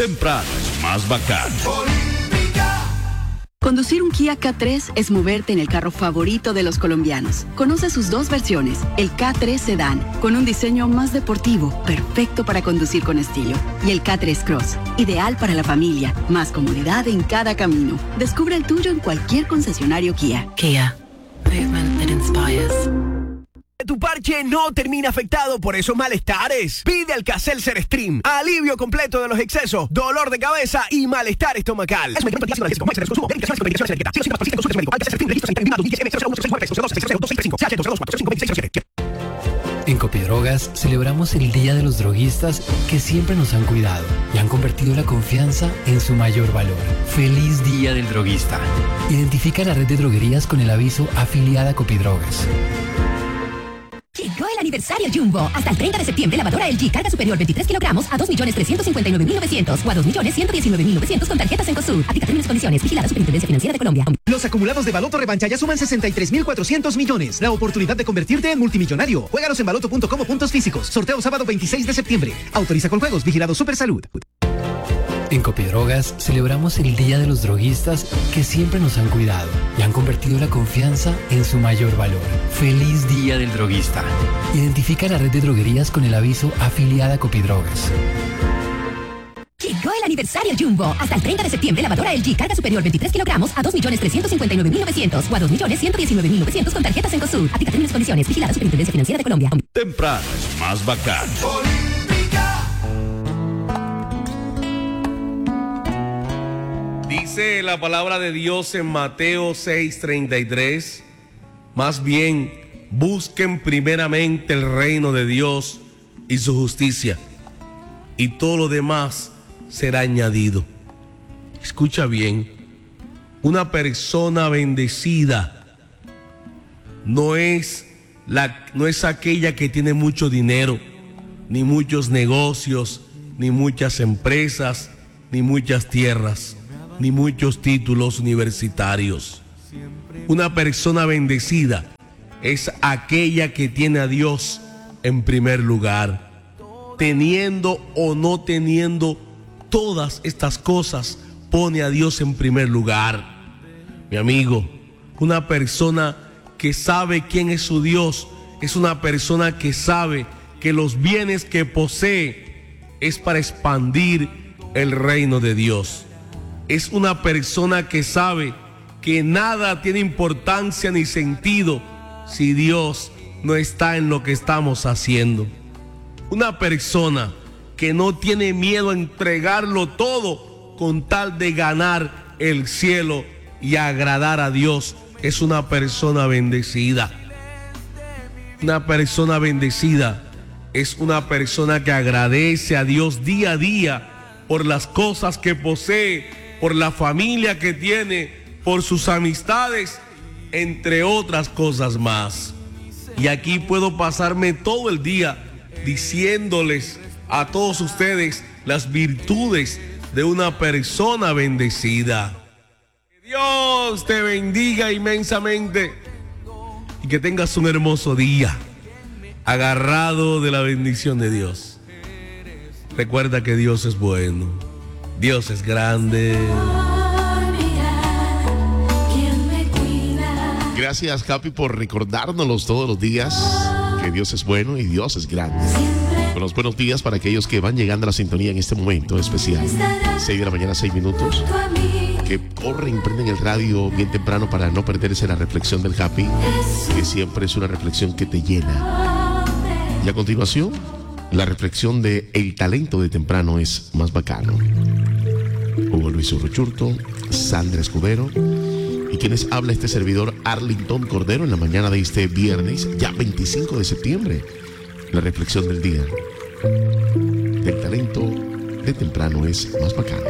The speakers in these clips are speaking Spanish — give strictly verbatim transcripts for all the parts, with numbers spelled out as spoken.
Temprano es más bacano. Conducir un Kia K tres es moverte en el carro favorito de los colombianos. Conoce sus dos versiones, el K tres Sedan, con un diseño más deportivo, perfecto para conducir con estilo, y el K tres Cross, ideal para la familia, más comodidad en cada camino. Descubre el tuyo en cualquier concesionario Kia. Kia, movement that inspires. Tu parche no termina afectado por esos malestares. Pide Alka-Seltzer Stream. Alivio completo de los excesos, dolor de cabeza y malestar estomacal. Es un medicamento antiácido analgésico. Consumo. Verificaciones con medicaciones etiqueta. Si los síntomas persisten, consulte a su médico. Alka-Seltzer Stream. Registro sanitario D S M cero uno cero cero dos cero dos seis cinco. C H dos dos cuatro cinco seis siete. En Copidrogas celebramos el Día de los Droguistas que siempre nos han cuidado y han convertido la confianza en su mayor valor. ¡Feliz Día del Droguista! Identifica la red de droguerías con el aviso afiliada a Copidrogas. Llegó el aniversario Jumbo. Hasta el treinta de septiembre, lavadora L G carga superior veintitrés kilogramos a dos millones trescientos cincuenta y nueve mil novecientos o a dos millones ciento diecinueve mil novecientos con tarjetas Encosud. Aplica términos y condiciones. Vigilada Superintendencia Financiera de Colombia. Los acumulados de Baloto Revancha ya suman sesenta y tres mil cuatrocientos millones. La oportunidad de convertirte en multimillonario. Juégalos en baloto punto com o puntos físicos. Sorteo sábado veintiséis de septiembre. Autoriza con juegos. Vigilado Supersalud. En Copidrogas celebramos el Día de los Droguistas que siempre nos han cuidado y han convertido la confianza en su mayor valor. ¡Feliz Día del Droguista! Identifica la red de droguerías con el aviso afiliada a Copidrogas. Llegó el aniversario Jumbo. Hasta el treinta de septiembre, lavadora L G carga superior veintitrés kilogramos a dos millones trescientos cincuenta y nueve mil novecientos o a dos millones ciento diecinueve mil novecientos con tarjetas Encosud. Aplica términos y condiciones. Vigilada Superintendencia Financiera de Colombia. Temprano es más bacano. Dice la palabra de Dios en Mateo seis treinta y tres, más bien busquen primeramente el reino de Dios y su justicia, y todo lo demás será añadido. Escucha bien, una persona bendecida no es, la, no es aquella que tiene mucho dinero, ni muchos negocios, ni muchas empresas, ni muchas tierras, ni muchos títulos universitarios. Una persona bendecida es aquella que tiene a Dios en primer lugar. Teniendo o no teniendo todas estas cosas, pone a Dios en primer lugar. Mi amigo, una persona que sabe quién es su Dios es una persona que sabe que los bienes que posee es para expandir el reino de Dios. Es una persona que sabe que nada tiene importancia ni sentido si Dios no está en lo que estamos haciendo. Una persona que no tiene miedo a entregarlo todo con tal de ganar el cielo y agradar a Dios es una persona bendecida. Una persona bendecida es una persona que agradece a Dios día a día por las cosas que posee, por la familia que tiene, por sus amistades, entre otras cosas más. Y aquí puedo pasarme todo el día diciéndoles a todos ustedes las virtudes de una persona bendecida. Que Dios te bendiga inmensamente y que tengas un hermoso día, agarrado de la bendición de Dios. Recuerda que Dios es bueno. Dios es grande. Gracias, Happy, por recordárnoslos todos los días que Dios es bueno y Dios es grande. Con los buenos días para aquellos que van llegando a la sintonía en este momento especial. seis de la mañana, seis minutos. Que corren, prenden el radio bien temprano para no perderse la reflexión del Happy, que siempre es una reflexión que te llena. Y a continuación, la reflexión de el talento de temprano es más bacano. Hugo Luis Urruchurto, Sandra Escudero y quienes habla este servidor Arlington Cordero en la mañana de este viernes, ya veinticinco de septiembre. La reflexión del día. El talento de temprano es más bacano.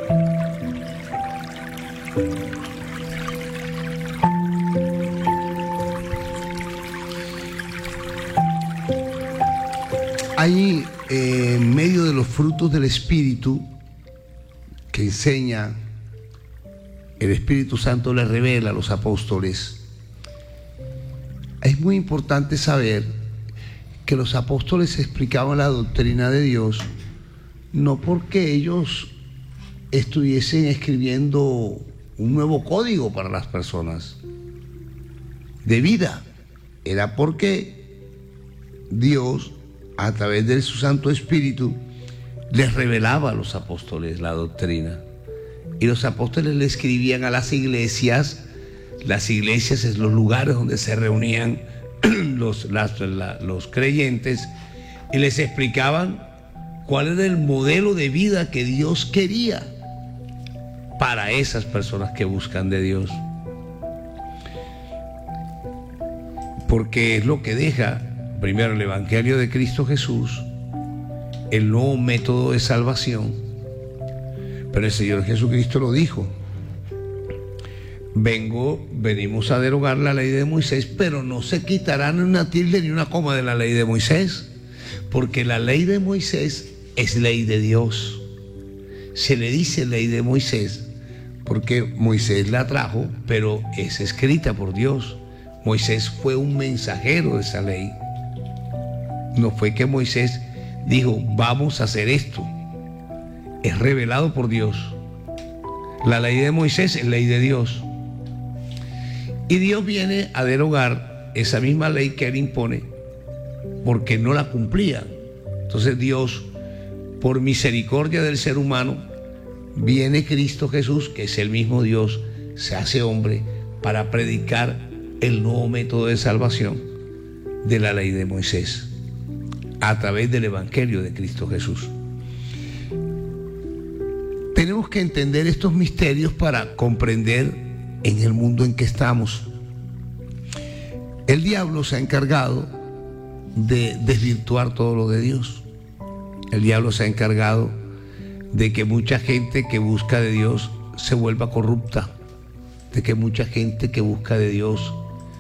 Hay eh, en medio de los frutos del Espíritu que enseña el Espíritu Santo, le revela a los apóstoles. Es muy importante saber que los apóstoles explicaban la doctrina de Dios no porque ellos estuviesen escribiendo un nuevo código para las personas de vida. Era porque Dios, a través de su Santo Espíritu, les revelaba a los apóstoles la doctrina. Y los apóstoles le escribían a las iglesias. Las iglesias es los lugares donde se reunían los, las, la, los creyentes, y les explicaban cuál era el modelo de vida que Dios quería para esas personas que buscan de Dios. Porque es lo que deja primero el Evangelio de Cristo Jesús, el nuevo método de salvación. Pero el Señor Jesucristo lo dijo: vengo, venimos a derogar la ley de Moisés, pero no se quitará ni una tilde ni una coma de la ley de Moisés, porque la ley de Moisés es ley de Dios. Se le dice ley de Moisés porque Moisés la trajo, pero es escrita por Dios. Moisés fue un mensajero de esa ley. No fue que Moisés dijo, vamos a hacer esto. Es revelado por Dios. La ley de Moisés es ley de Dios. Y Dios viene a derogar esa misma ley que él impone porque no la cumplía. Entonces Dios, por misericordia del ser humano, viene Cristo Jesús, que es el mismo Dios, se hace hombre para predicar el nuevo método de salvación de la ley de Moisés a través del Evangelio de Cristo Jesús. Tenemos que entender estos misterios para comprender en el mundo en que estamos. El diablo se ha encargado de desvirtuar todo lo de Dios. El diablo se ha encargado de que mucha gente que busca de Dios se vuelva corrupta, de que mucha gente que busca de Dios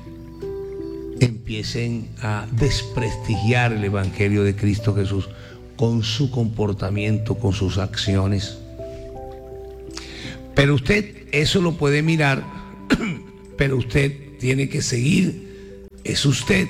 empiecen a desprestigiar el Evangelio de Cristo Jesús con su comportamiento, con sus acciones. Pero usted eso lo puede mirar, pero usted tiene que seguir, es usted,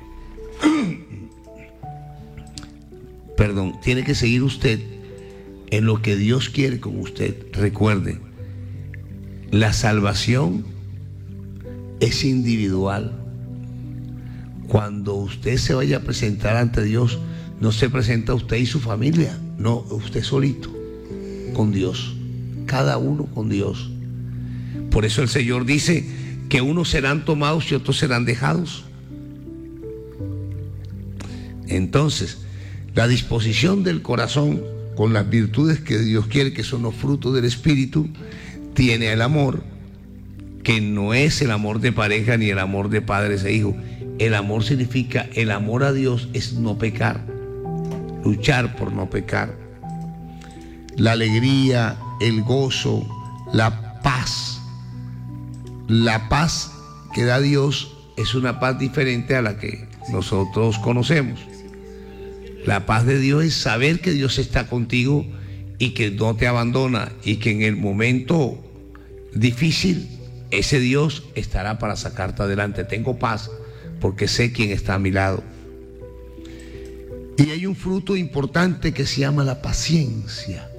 perdón, tiene que seguir usted en lo que Dios quiere con usted. Recuerde, la salvación es individual. Cuando usted se vaya a presentar ante Dios, no se presenta usted y su familia, no, usted solito, con Dios, cada uno con Dios. Por eso el Señor dice que unos serán tomados y otros serán dejados. Entonces, la disposición del corazón con las virtudes que Dios quiere, que son los frutos del Espíritu, tiene el amor, que no es el amor de pareja ni el amor de padres e hijos. El amor significa, el amor a Dios es no pecar, luchar por no pecar. La alegría, el gozo, la paz. La paz que da Dios es una paz diferente a la que nosotros conocemos. La paz de Dios es saber que Dios está contigo y que no te abandona, y que en el momento difícil ese Dios estará para sacarte adelante. Tengo paz porque sé quién está a mi lado. Y hay un fruto importante que se llama la paciencia.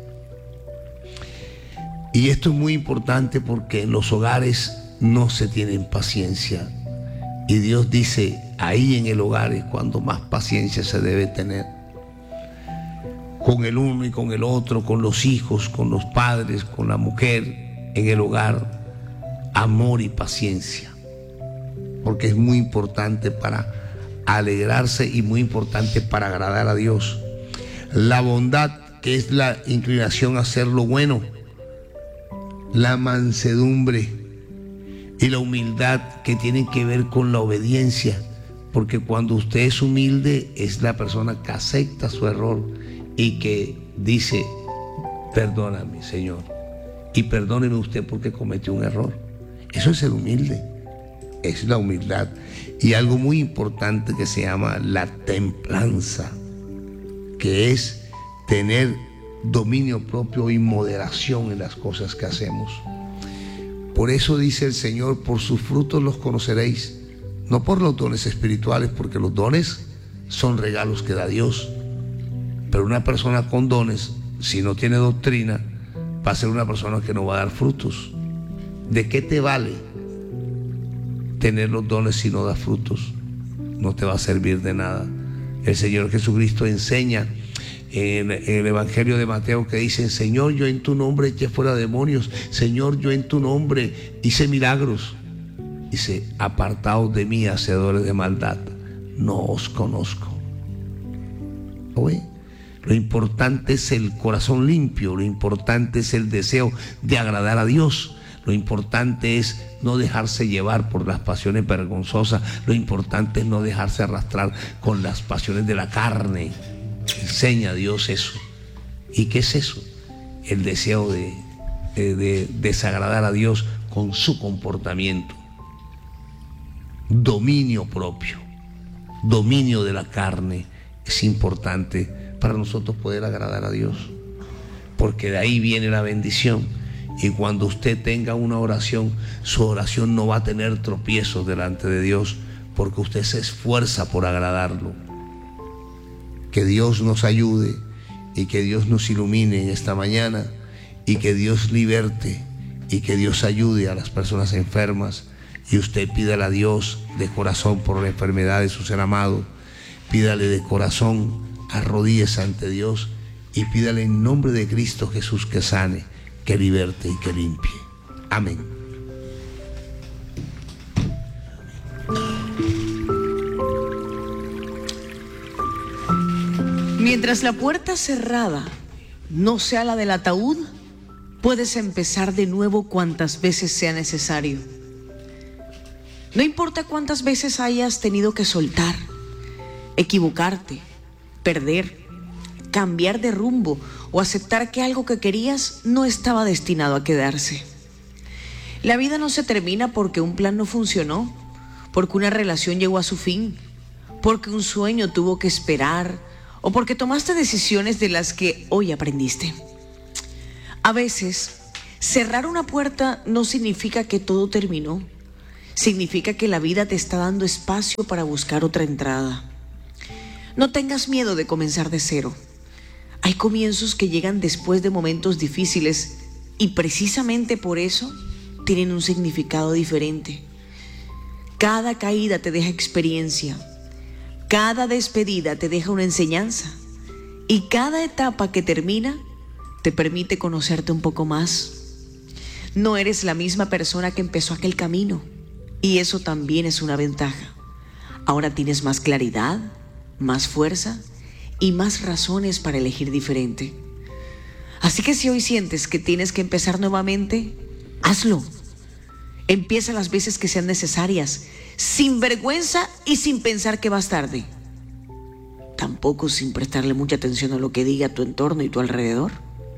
Y esto es muy importante porque en los hogares no se tienen paciencia. Y Dios dice, ahí en el hogar es cuando más paciencia se debe tener. Con el uno y con el otro, con los hijos, con los padres, con la mujer, en el hogar, amor y paciencia. Porque es muy importante para alegrarse y muy importante para agradar a Dios. La bondad, que es la inclinación a hacer lo bueno. La mansedumbre y la humildad, que tienen que ver con la obediencia. Porque cuando usted es humilde, es la persona que acepta su error y que dice, perdóname, Señor, y perdóneme usted porque cometió un error. Eso es ser humilde, es la humildad. Y algo muy importante que se llama la templanza, que es tener dominio propio y moderación en las cosas que hacemos. Por eso dice el Señor, por sus frutos los conoceréis, no por los dones espirituales, porque los dones son regalos que da Dios. Pero una persona con dones, si no tiene doctrina, va a ser una persona que no va a dar frutos. ¿De qué te vale tener los dones si no das frutos? No te va a servir de nada. El Señor Jesucristo enseña en el Evangelio de Mateo que dice: Señor, yo en tu nombre eché fuera demonios, Señor, yo en tu nombre hice milagros. Dice: apartaos de mí, hacedores de maldad, no os conozco. ¿Oye? Lo importante es el corazón limpio, lo importante es el deseo de agradar a Dios. Lo importante es no dejarse llevar por las pasiones vergonzosas. Lo importante es no dejarse arrastrar con las pasiones de la carne. Enseña a Dios eso. ¿Y qué es eso? El deseo de, de, de desagradar a Dios con su comportamiento. Dominio propio, dominio de la carne es importante para nosotros poder agradar a Dios, porque de ahí viene la bendición. Y cuando usted tenga una oración, su oración no va a tener tropiezos delante de Dios, porque usted se esfuerza por agradarlo. Que Dios nos ayude y que Dios nos ilumine en esta mañana, y que Dios liberte y que Dios ayude a las personas enfermas. Y usted pídale a Dios de corazón por la enfermedad de su ser amado. Pídale de corazón, arrodíllese ante Dios y pídale en nombre de Cristo Jesús que sane, que liberte y que limpie. Amén. Mientras la puerta cerrada no sea la del ataúd, puedes empezar de nuevo cuantas veces sea necesario. No importa cuántas veces hayas tenido que soltar, equivocarte, perder, cambiar de rumbo o aceptar que algo que querías no estaba destinado a quedarse. La vida no se termina porque un plan no funcionó, porque una relación llegó a su fin, porque un sueño tuvo que esperar o porque tomaste decisiones de las que hoy aprendiste. A veces, cerrar una puerta no significa que todo terminó. Significa que la vida te está dando espacio para buscar otra entrada. No tengas miedo de comenzar de cero. Hay comienzos que llegan después de momentos difíciles y precisamente por eso tienen un significado diferente. Cada caída te deja experiencia, cada despedida te deja una enseñanza y cada etapa que termina te permite conocerte un poco más. No eres la misma persona que empezó aquel camino. Y eso también es una ventaja. Ahora tienes más claridad, más fuerza y más razones para elegir diferente. Así que si hoy sientes que tienes que empezar nuevamente, hazlo. Empieza las veces que sean necesarias, sin vergüenza y sin pensar que vas tarde. Tampoco sin prestarle mucha atención a lo que diga tu entorno y tu alrededor.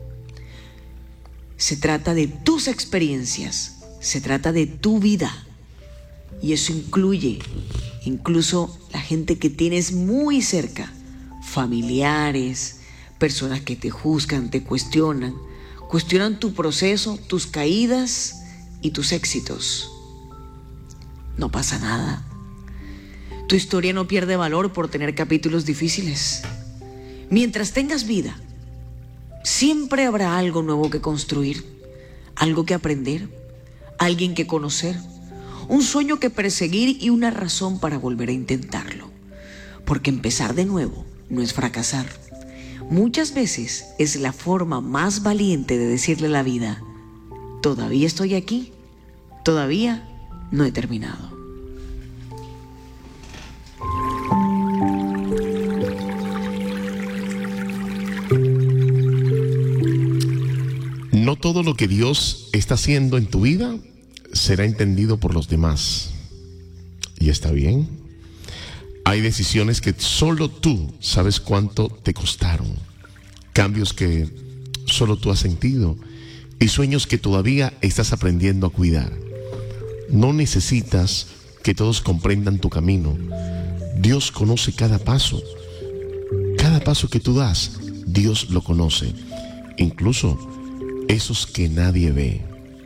Se trata de tus experiencias, se trata de tu vida. Y eso incluye incluso la gente que tienes muy cerca, familiares, personas que te juzgan, te cuestionan, cuestionan tu proceso, tus caídas y tus éxitos. No pasa nada. Tu historia no pierde valor por tener capítulos difíciles. Mientras tengas vida, siempre habrá algo nuevo que construir, algo que aprender, alguien que conocer, un sueño que perseguir y una razón para volver a intentarlo. Porque empezar de nuevo no es fracasar. Muchas veces es la forma más valiente de decirle a la vida: todavía estoy aquí, todavía no he terminado. No todo lo que Dios está haciendo en tu vida será entendido por los demás. Y está bien. Hay decisiones que solo tú sabes cuánto te costaron, cambios que solo tú has sentido y sueños que todavía estás aprendiendo a cuidar. No necesitas que todos comprendan tu camino. Dios conoce cada paso. Cada paso que tú das, Dios lo conoce, incluso esos que nadie ve.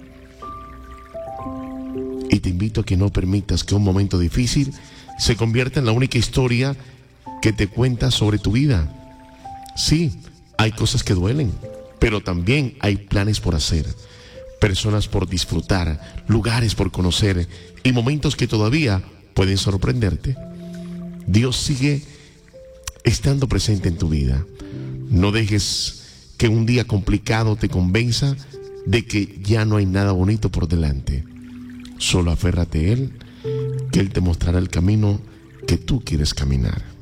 Y te invito a que no permitas que un momento difícil se convierta en la única historia que te cuenta sobre tu vida. Sí, hay cosas que duelen, pero también hay planes por hacer, personas por disfrutar, lugares por conocer y momentos que todavía pueden sorprenderte. Dios sigue estando presente en tu vida. No dejes que un día complicado te convenza de que ya no hay nada bonito por delante. Solo aférrate a Él, que Él te mostrará el camino que tú quieres caminar.